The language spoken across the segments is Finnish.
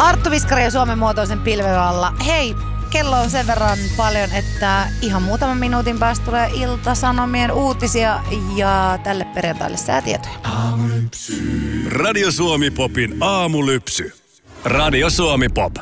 Arttu Viskari ja Suomen muotoisen pilven alla. Hei, kello on sen verran paljon, että ihan muutaman minuutin päästä tulee Ilta-Sanomien uutisia ja tälle perjantaille säätietoja. Radio Suomi Popin aamulypsy. Radio Suomi Pop.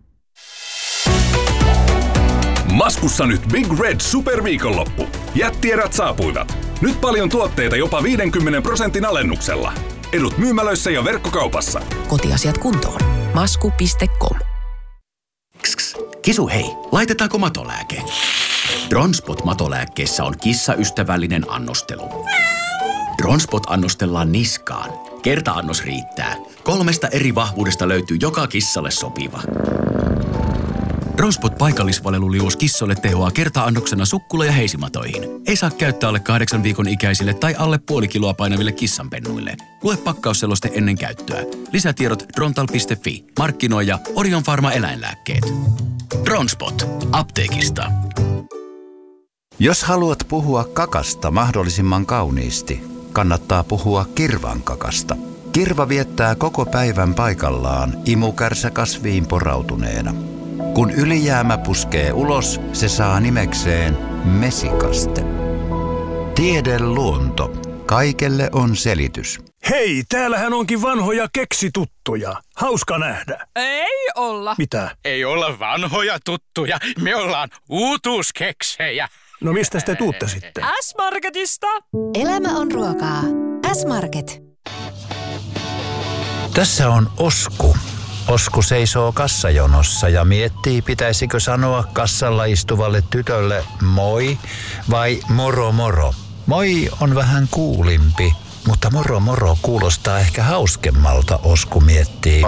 Maskussa nyt Big Red Superviikonloppu. Jättierät saapuivat. Nyt paljon tuotteita jopa 50% alennuksella. Edut myymälöissä ja verkkokaupassa. Kotiasiat kuntoon. Masku.com. Kisu hei, laitetaanko matolääke? Dronspot-matolääkkeessä on kissaystävällinen annostelu. Dronspot annostellaan niskaan. Kerta-annos riittää. 3 eri vahvuudesta löytyy joka kissalle sopiva. Dronspot paikallisvaleluliuos kissoille tehoaa kerta-annoksena sukkula- ja heisimatoihin. Ei saa käyttää alle 8 viikon ikäisille tai alle puoli kiloa painaville kissanpennuille. Lue pakkausseloste ennen käyttöä. Lisätiedot drontal.fi. Markkinoija Orion Pharma eläinlääkkeet. Dronspot. Apteekista. Jos haluat puhua kakasta mahdollisimman kauniisti, kannattaa puhua kirvan kakasta. Kirva viettää koko päivän paikallaan imukärsäkasviin porautuneena. Kun ylijäämä puskee ulos, se saa nimekseen mesikaste. Tiede luonto. Kaikelle on selitys. Hei, täällähän onkin vanhoja keksituttuja. Hauska nähdä. Ei olla. Mitä? Ei olla vanhoja tuttuja. Me ollaan uutuuskeksejä. No mistä te tuutte sitten? S-Marketista. Elämä on ruokaa. S-Market. Tässä on Osku. Osku seisoo kassajonossa ja miettii, pitäisikö sanoa kassalla istuvalle tytölle moi vai moro moro. Moi on vähän kuulimpi, mutta moro moro kuulostaa ehkä hauskemmalta, Osku miettii.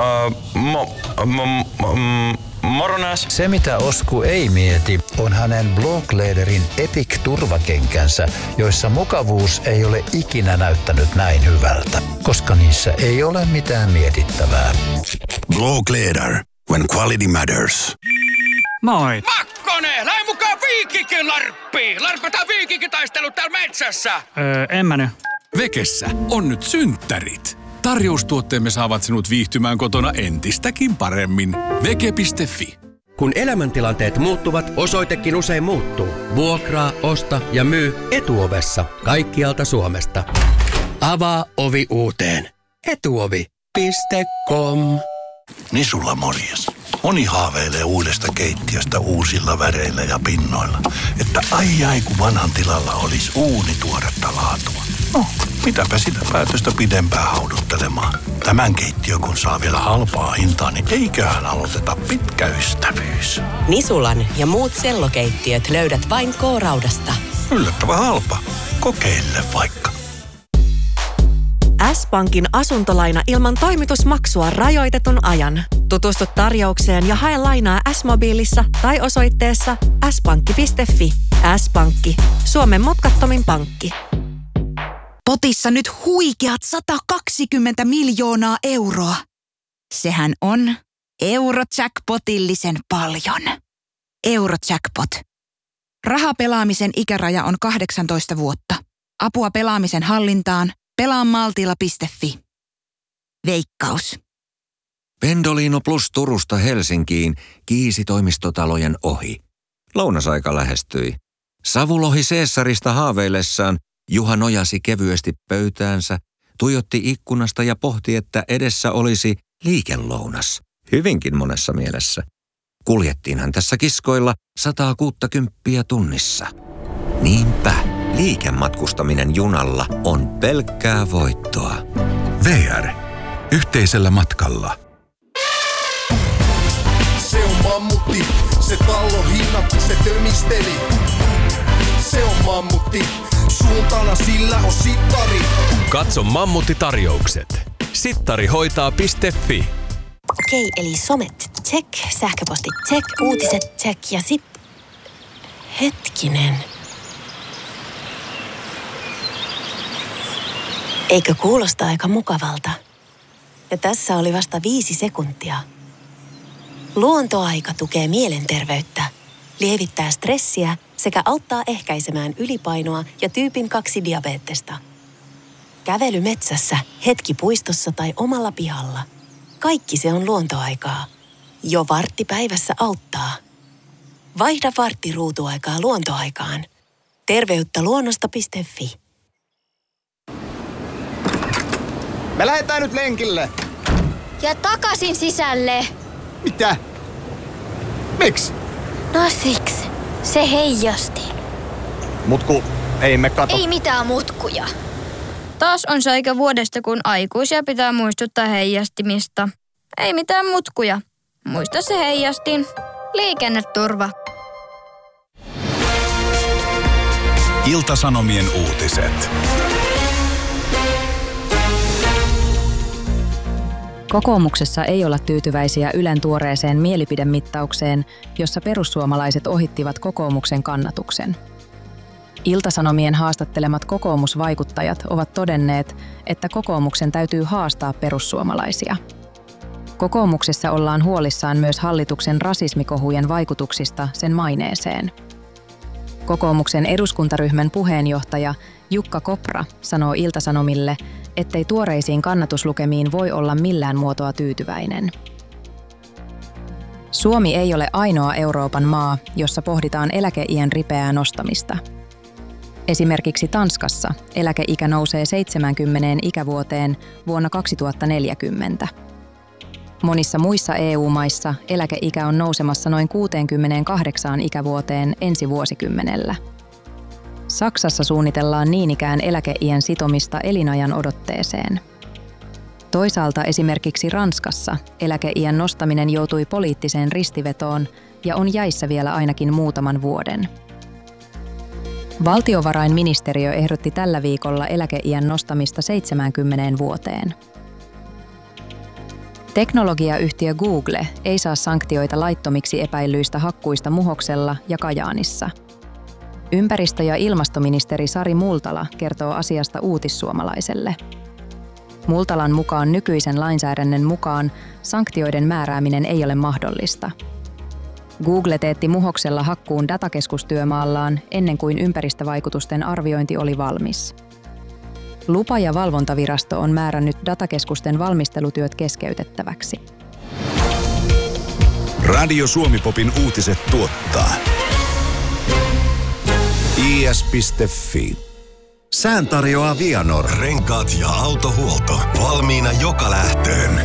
Moronas. Se mitä Osku ei mieti on hänen Bloglederin Epic-turvakenkänsä, joissa mukavuus ei ole ikinä näyttänyt näin hyvältä, koska niissä ei ole mitään mietittävää. Blogleder. When quality matters. Moi. Makkonen, lähde mukaan viikikin larppiin. Larpataan viikikitaistelu täällä metsässä. En mä nyt. Vekessä on nyt synttärit. Tarjoustuotteemme saavat sinut viihtymään kotona entistäkin paremmin. Veke.fi. Kun elämäntilanteet muuttuvat, osoitekin usein muuttuu. Vuokraa, osta ja myy Etuovessa kaikkialta Suomesta. Avaa ovi uuteen. Etuovi.com. Nisulla morjes. Moni haaveilee uudesta keittiöstä uusilla väreillä ja pinnoilla. Että ai kun vanhan tilalla olisi uuni tuoretta laatua. No, mitäpä sitä päätöstä pidempään hauduttelemaan. Tämän keittiön kun saa vielä halpaa hintaa, niin eiköhän aloiteta pitkä ystävyys. Nisulan ja muut sellokeittiöt löydät vain K-Raudasta. Yllättävän halpa. Kokeile vaikka. S-Pankin asuntolaina ilman toimitusmaksua rajoitetun ajan. Tutustu tarjoukseen ja hae lainaa S-mobiilissa tai osoitteessa s-pankki.fi. S-Pankki. Suomen matkattomin pankki. Potissa nyt huikeat 120 miljoonaa euroa. Sehän on Eurojackpotillisen paljon. Eurojackpot. Rahapelaamisen ikäraja on 18 vuotta. Apua pelaamisen hallintaan. Pelaamaltilla.fi. Veikkaus. Pendolino Plus Turusta Helsinkiin kiisi toimistotalojen ohi. Lounasaika lähestyi. Savulohi Caesarista haaveillessaan Juha nojasi kevyesti pöytäänsä, tuijotti ikkunasta ja pohti, että edessä olisi liikelounas. Hyvinkin monessa mielessä. Kuljettiinhan tässä kiskoilla 160 tunnissa. Niinpä. Liikematkustaminen junalla on pelkkää voittoa. VR. Yhteisellä matkalla. Se on mammutti, se tallo hinnattu, se tömisteli. Se on mammutti, suuntana sillä on sittari. Katso Mammutti-tarjoukset. Sittarihoitaa.fi. Okei, eli somet check, sähköpostit check, uutiset check ja sit... Hetkinen. Eikö kuulosta aika mukavalta? Ja tässä oli vasta 5 sekuntia. Luontoaika tukee mielenterveyttä, lievittää stressiä sekä auttaa ehkäisemään ylipainoa ja tyypin 2 diabeettesta. Kävely metsässä, hetki puistossa tai omalla pihalla. Kaikki se on luontoaikaa. Jo vartti päivässä auttaa. Vaihda vartti ruutuaikaa luontoaikaan. Terveyttä luonnosta.fi. Me lähdetään nyt lenkille. Ja takaisin sisälle. Mitä? Miksi? No siksi. Se heijasti. Mutku, ei me kato. Ei mitään mutkuja. Taas on se aika vuodesta, kun aikuisia pitää muistuttaa heijastimista. Ei mitään mutkuja. Muista se heijastin. Liikenneturva. Ilta-Sanomien uutiset. Kokoomuksessa ei olla tyytyväisiä Ylen tuoreeseen mielipidemittaukseen, jossa perussuomalaiset ohittivat kokoomuksen kannatuksen. Ilta-Sanomien haastattelemat kokoomusvaikuttajat ovat todenneet, että kokoomuksen täytyy haastaa perussuomalaisia. Kokoomuksessa ollaan huolissaan myös hallituksen rasismikohujen vaikutuksista sen maineeseen. Kokoomuksen eduskuntaryhmän puheenjohtaja Jukka Kopra sanoo Ilta-Sanomille, ettei tuoreisiin kannatuslukemiin voi olla millään muotoa tyytyväinen. Suomi ei ole ainoa Euroopan maa, jossa pohditaan eläkeiän ripeää nostamista. Esimerkiksi Tanskassa eläkeikä nousee 70 ikävuoteen vuonna 2040. Monissa muissa EU-maissa eläkeikä on nousemassa noin 68 ikävuoteen ensi vuosikymmenellä. Saksassa suunnitellaan niin ikään eläkeiän sitomista elinajan odotteeseen. Toisaalta esimerkiksi Ranskassa eläkeiän nostaminen joutui poliittiseen ristivetoon ja on jäissä vielä ainakin muutaman vuoden. Valtiovarainministeriö ehdotti tällä viikolla eläkeiän nostamista 70 vuoteen. Teknologiayhtiö Google ei saa sanktioita laittomiksi epäillyistä hakkuista Muhoksella ja Kajaanissa. Ympäristö- ja ilmastoministeri Sari Multala kertoo asiasta Uutissuomalaiselle. Multalan mukaan nykyisen lainsäädännön mukaan sanktioiden määrääminen ei ole mahdollista. Google teetti Muhoksella hakkuun datakeskustyömaallaan ennen kuin ympäristövaikutusten arviointi oli valmis. Lupa- ja valvontavirasto on määrännyt datakeskusten valmistelutyöt keskeytettäväksi. Radio Suomi-popin uutiset tuottaa is.fi. Sään tarjoaa Vianor. Renkaat ja autohuolto valmiina joka lähtöön.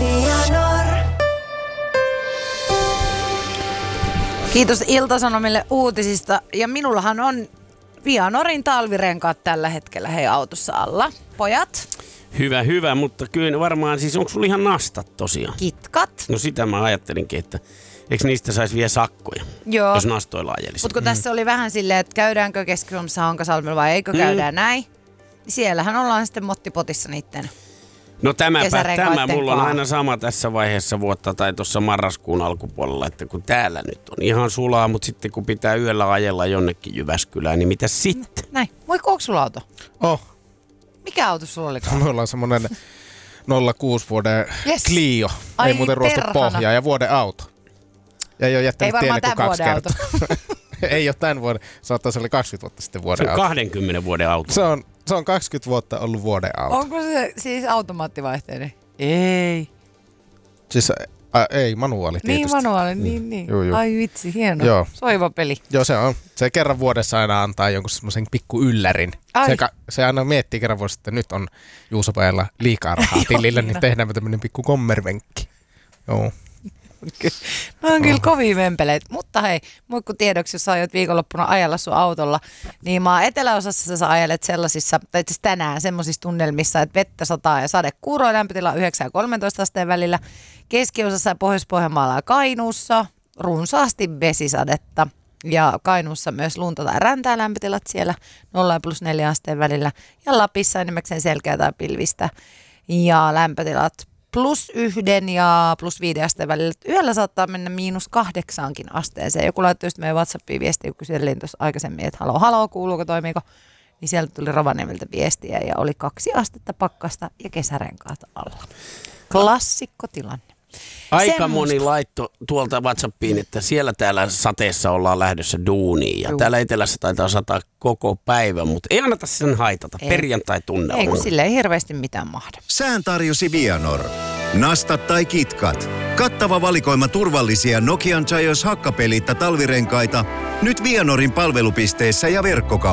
Kiitos Ilta-Sanomille uutisista. Ja minullahan on Vianorin talvirenkaat tällä hetkellä autossa alla. Pojat? Hyvä, mutta kyllä varmaan siis, onko sulla ihan nastat tosiaan? Kitkat. No sitä mä ajattelinkin, että eikö niistä saisi vielä sakkoja, Joo. jos nastoilla ajelisi? Mutta kun tässä oli vähän silleen, että käydäänkö Keski-Suomessa Hankasalmella vai eikö käydään näin, niin siellähän ollaan sitten mottipotissa niiden No tämä mulla on kaa. aina sama tässä vaiheessa vuotta tai tuossa marraskuun alkupuolella, että kun täällä nyt on ihan sulaa, mutta sitten kun pitää yöllä ajella jonnekin Jyväskylään, niin mitä sitten? Näin. Moikka, onko sulla auto? Mikä auto sulla olikaan? Mulla on semmonen 06 vuoden Clio. Ai ei muuten ruostu perhana. pohjaa ja vuoden auto. Ja ei ole jättänyt tielle kuin 2 auto. kertaa. Ei ole tämän vuoden. Se oli 20 vuotta sitten vuoden auto. Se on 20 vuoden auto. Se on 20 vuotta ollut vuoden auto. Onko se siis automaattivaihteinen? Ei. Siis ei, manuaali tietysti. Niin, manuaali, niin. Joo. Ai vitsi, hieno. Joo. Soiva peli. Joo, se on. Se kerran vuodessa aina antaa jonkun semmoisen pikku yllärin. Se aina miettii kerran vuodessa, että nyt on Juusopajalla liikaa rahaa tilillä, niin tehdään tämmöinen pikku kommervenkki. Joo. No on kyllä kovia vempeleitä. Mutta hei, muikku tiedoksi, jos sä aiot viikonloppuna ajella sun autolla, niin maa eteläosassa sä ajelet sellaisissa, tai itse tänään semmoisissa tunnelmissa, että vettä sataa ja sade kuuroi, lämpötila 9 ja 13 asteen välillä. Keskiosassa ja Pohjois-Pohjanmaalla ja Kainuussa runsaasti vesisadetta. Ja Kainuussa myös lunta tai räntää, lämpötilat siellä 0 ja +4 asteen välillä. Ja Lapissa enimmäkseen selkeää tai pilvistä. Ja lämpötilat +1 ja +5 asteen välillä. Yöllä saattaa mennä -8 asteeseen. Joku laittoi just meidän WhatsAppiin viestiä, kun kyselin tuossa aikaisemmin, että haloo, kuuluuko, toimiiko. Niin sieltä tuli Rovaniemeltä viestiä ja oli 2 astetta pakkasta ja kesärenkaat alla. Klassikkotilanne. Aika moni laitto tuolta WhatsAppiin, että siellä täällä sateessa ollaan lähdössä duuniin. Ja täällä etelässä taitaa sataa koko päivä, mutta ei anneta sen haitata. Perjantai-tunnelma. Ei, kun sille ei hirveästi mitään mahda. Sään tarjosi Vianor. Nastat tai kitkat. Kattava valikoima turvallisia Nokian Gios hakkapeliitta talvirenkaita nyt Vianorin palvelupisteissä ja verkkokaupassa.